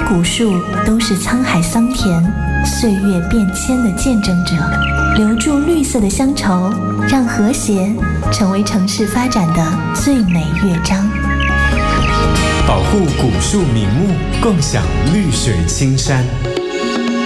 古树都是沧海桑田、岁月变迁的见证者，留住绿色的乡愁，让和谐成为城市发展的最美乐章。 保护古树名木，共享绿水青山。